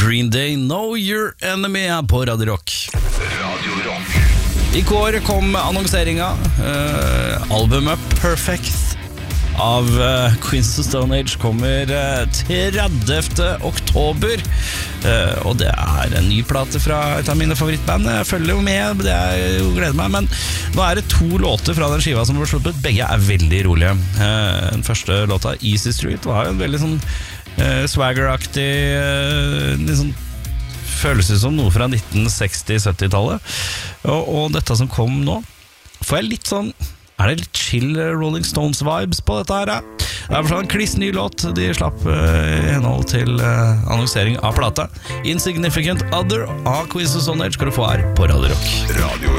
Green Day, Know Your Enemy på Radio Rock. I går kom annonseringa, albumet Perfect av Queens of Stone Age kommer 30. oktober, og det en ny plate fra et av mine favorittband. Jeg følger jo med, det jo gleder meg, men nå det 2 låter fra den skiva som ble sluppet. Begge veldig rolige. Den første låta, Easy Street, var jo en veldig sånn swagger-aktig, liksom føles som noe fra 1960-70-tallet, og dette som kom nå, får jeg litt sånn, det litt chill Rolling Stones-vibes på dette her? Det for sånn en kliss ny låt de slapp i henhold til annonsering av plata. Insignificant Other av Queens of Stone Age skal du få her på Radio Rock.